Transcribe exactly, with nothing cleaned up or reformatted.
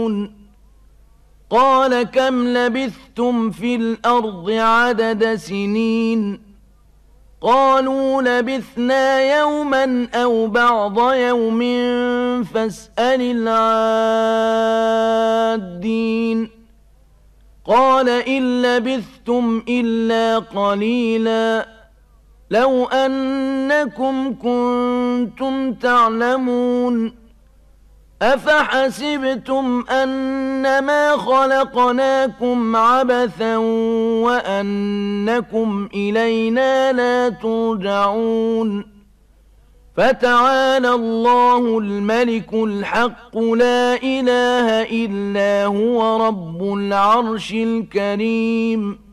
تنظرون قال كم لبثتم في الأرض عدد سنين قالوا لبثنا يوما أو بعض يوم فاسأل العادين قال إن لبثتم إلا قليلا لو أنكم كنتم تعلمون أفحسبتم أنما خلقناكم عبثا وأنكم إلينا لا ترجعون فتعالى الله الملك الحق لا إله إلا هو رب العرش الكريم